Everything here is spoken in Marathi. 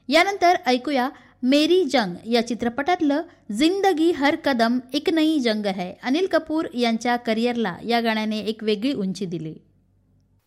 यानंतर ऐकूया मेरी जंग या चित्रपटातलं जिंदगी हर कदम एक नई जंग है. अनिल कपूर यांच्या करिअरला या गाण्याने एक वेगळी उंची दिली.